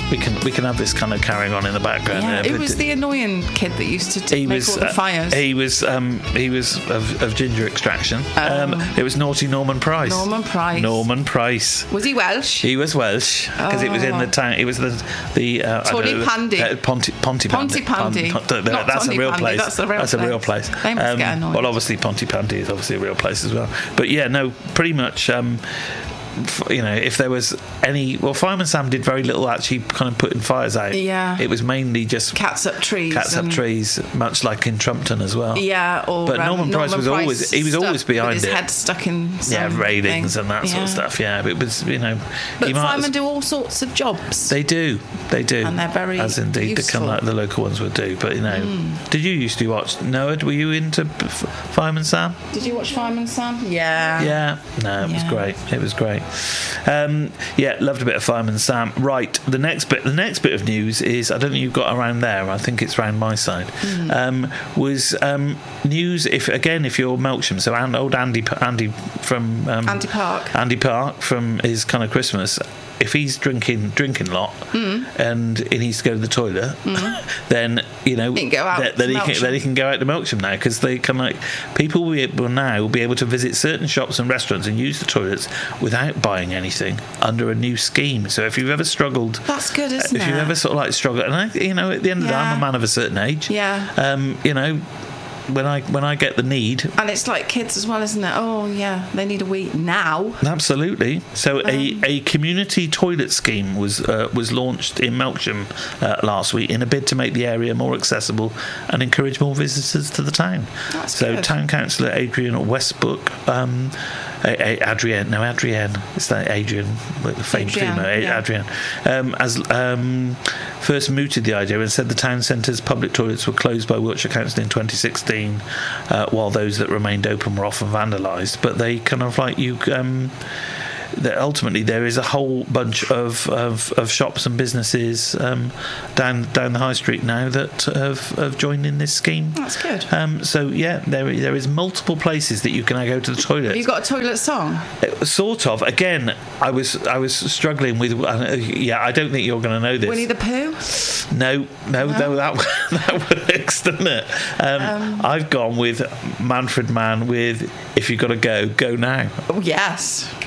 we can have this kind of carrying on in the background. Yeah, there, it was the annoying kid that used to make all the fires. He was of ginger extraction. It was naughty Norman Price. Norman Price. Was he Welsh? He was Welsh because it was in the town. It was the Tony Pandy. Pontypandy. That's a real place. That's a real place. They must get annoyed. Well, obviously Pontypandy is obviously a real place as well. But yeah, no, pretty much. If there was any... Well, Fireman Sam did very little actually kind of putting fires out. Yeah. It was mainly just... Cats up trees, much like in Trumpton as well. Yeah, but Norman Price was always behind with his it. head stuck in railings and that sort of stuff, yeah. It was, But firemen do all sorts of jobs. They do. And they're very as indeed useful. the local ones would do. But, did you used to watch... Noah, were you into Fireman Sam? Did you watch Fireman Sam? Yeah. Yeah. No, it was great. It was great. Loved a bit of Fireman Sam. Right, the next bit of news is, I don't think you've got around there, I think it's around my side, was news if you're Melksham, so old Andy from Andy Park from his kind of Christmas, if he's drinking a lot and he needs to go to the toilet, then he can go out then he can go out to Melksham now, because they can people will now be able to visit certain shops and restaurants and use the toilets without buying anything under a new scheme. So if you've ever struggled, that's good, isn't it? If you've ever sort of struggled, and at the end of the day, I'm a man of a certain age. Yeah. When I get the need, and it's like kids as well, isn't it? Oh yeah, they need a wee now. Absolutely. So a community toilet scheme was launched in Melksham last week in a bid to make the area more accessible and encourage more visitors to the town. That's good. Town councillor Adrian Westbrook, Adrienne, it's that Adrian, like the famed female, Adrienne, as first mooted the idea and said the town centre's public toilets were closed by Wiltshire Council in 2016, while those that remained open were often vandalised. But they kind of that ultimately there is a whole bunch of shops and businesses down the high street now that have joined in this scheme. That's good. There is multiple places that you can go to the toilet. Have you got a toilet song? Sort of. Again, I was struggling with. I don't think you're going to know this. Winnie the Pooh? No, that works, doesn't it? I've gone with Manfred Mann with "If You've Got to Go, Go Now." Oh yes.